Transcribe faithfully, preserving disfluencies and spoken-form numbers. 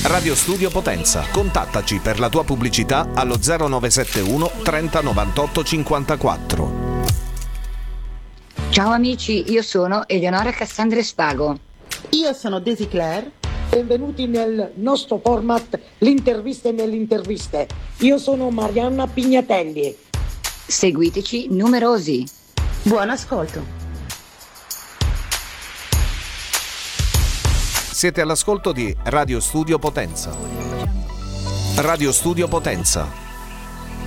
Radio Studio Potenza. Contattaci per la tua pubblicità allo zero nove sette uno trenta novantotto cinquantaquattro. Ciao amici, io sono Eleonora Cassandre Spago. Io sono Daisy Claire. Benvenuti nel nostro format L'interviste nelle interviste. Io sono Marianna Pignatelli. Seguiteci numerosi. Buon ascolto. Siete all'ascolto di Radio Studio Potenza. Radio Studio Potenza.